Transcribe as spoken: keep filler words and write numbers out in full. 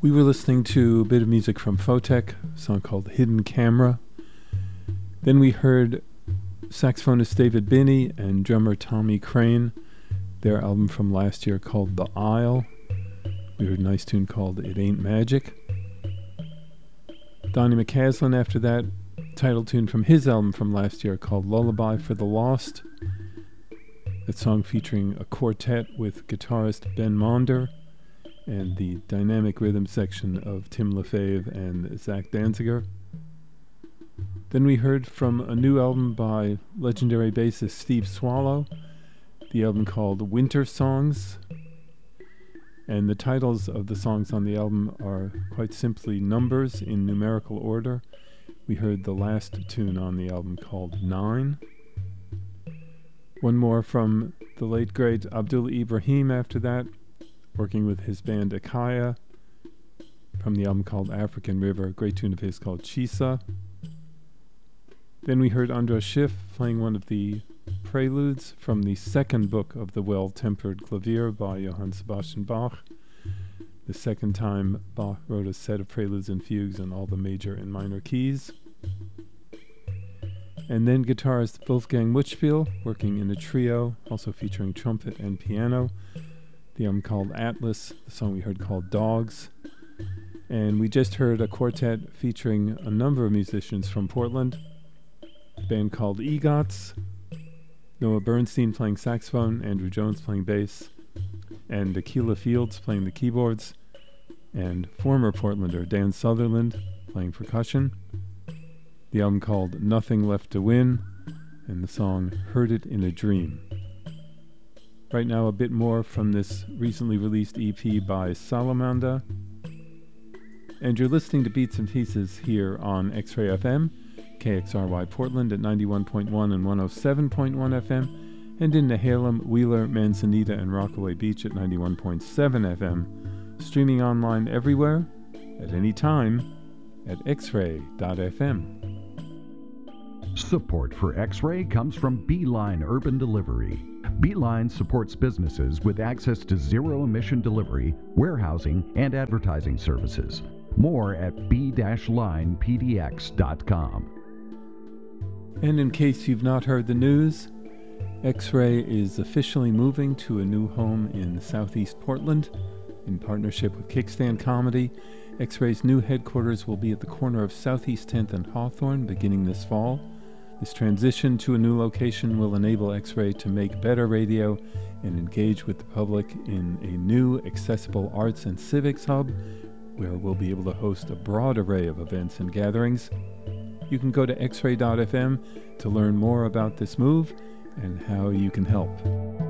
We were listening to a bit of music from Photek, a song called Hidden Camera. Then we heard saxophonist David Binney and drummer Tommy Crane, their album from last year called The Isle. We heard a nice tune called It Ain't Magic. Donnie McCaslin after that, title tune from his album from last year called Lullaby for the Lost. That song featuring a quartet with guitarist Ben Monder and the dynamic rhythm section of Tim LaFave and Zach Danziger. Then we heard from a new album by legendary bassist Steve Swallow, the album called Winter Songs. And the titles of the songs on the album are quite simply numbers in numerical order. We heard the last tune on the album called Nine. One more from the late great Abdul Ibrahim after that, working with his band Akaya, from the album called African River, a great tune of his called Chisa. Then we heard Andras Schiff playing one of the preludes from the second book of the Well-Tempered Clavier by Johann Sebastian Bach. The second time Bach wrote a set of preludes and fugues in all the major and minor keys. And then guitarist Wolfgang Mutzspiel, working in a trio, also featuring trumpet and piano. The album called Atlas, the song we heard called Dogs. And we just heard a quartet featuring a number of musicians from Portland. A band called EGOTS, Noah Bernstein playing saxophone, Andrew Jones playing bass, and Aquila Fields playing the keyboards, and former Portlander Dan Sutherland playing percussion. The album called Nothing Left to Win, and the song Heard It in a Dream. Right now, a bit more from this recently released E P by Salamanda. And you're listening to Beats and Pieces here on X-Ray F M, K X R Y Portland at ninety-one point one and one oh seven point one F M, and in Nehalem, Wheeler, Manzanita, and Rockaway Beach at ninety-one point seven F M, streaming online everywhere, at any time, at x ray dot f m. Support for X-Ray comes from Beeline Urban Delivery. Beeline supports businesses with access to zero-emission delivery, warehousing, and advertising services. More at b dash line p d x dot com. And in case you've not heard the news, X-Ray is officially moving to a new home in Southeast Portland. In partnership with Kickstand Comedy, X-Ray's new headquarters will be at the corner of Southeast tenth and Hawthorne beginning this fall. This transition to a new location will enable X-Ray to make better radio and engage with the public in a new accessible arts and civics hub where we'll be able to host a broad array of events and gatherings. You can go to x ray dot f m to learn more about this move and how you can help.